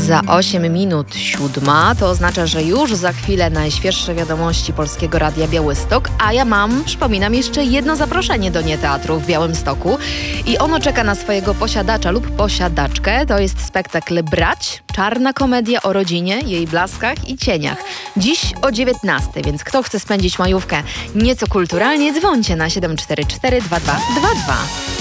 Za 8 minut 7. To oznacza, że już za chwilę najświeższe wiadomości Polskiego Radia Białystok, a ja mam, przypominam, jeszcze jedno zaproszenie do Nieteatru w Białymstoku i ono czeka na swojego posiadacza lub posiadaczkę. To jest spektakl Brać, czarna komedia o rodzinie, jej blaskach i cieniach. Dziś o 19, więc kto chce spędzić majówkę nieco kulturalnie, dzwońcie na 744 2222.